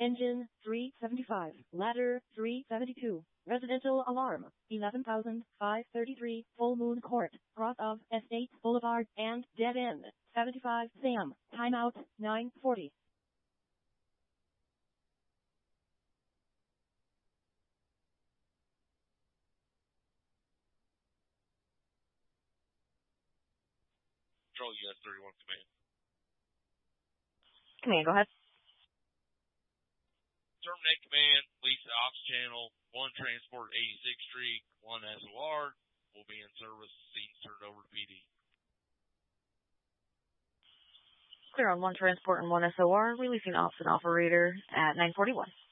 Engine 375, ladder 372, residential alarm 11,533, Full Moon Court, cross of Estate Boulevard and dead end 75 Sam, timeout 9:40. Control US 31 Command. Command, go ahead. Terminate command, Lisa Ops Channel, 1 Transport 86th Street, 1 SOR, will be in service, scenes turned over to PD. Clear on 1 Transport and 1 SOR, releasing ops and operator at 9:41.